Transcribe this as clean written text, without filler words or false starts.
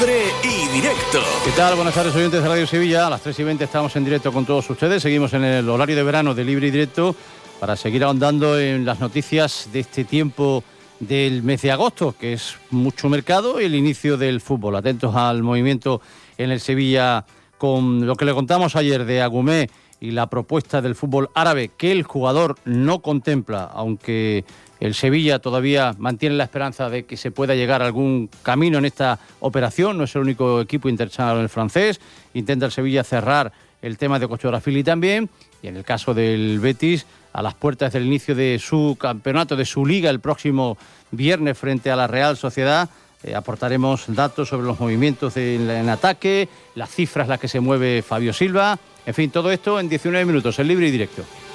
Y directo. ¿Qué tal? Buenas tardes, oyentes de Radio Sevilla. A las 3:20 estamos en directo con todos ustedes. Seguimos en el horario de verano de Libre y Directo para seguir ahondando en las noticias de este tiempo del mes de agosto, que es mucho mercado y el inicio del fútbol. Atentos al movimiento en el Sevilla con lo que le contamos ayer de Agumé y la propuesta del fútbol árabe que el jugador no contempla, aunque el Sevilla todavía mantiene la esperanza de que se pueda llegar a algún camino en esta operación. No es el único equipo interesado en el francés. Intenta el Sevilla cerrar el tema de Kosciuszko también. Y en el caso del Betis, a las puertas del inicio de su campeonato, de su liga, el próximo viernes frente a la Real Sociedad, aportaremos datos sobre los movimientos en ataque, las cifras las que se mueve Fabio Silva. En fin, todo esto en 19 minutos, en Libre y Directo.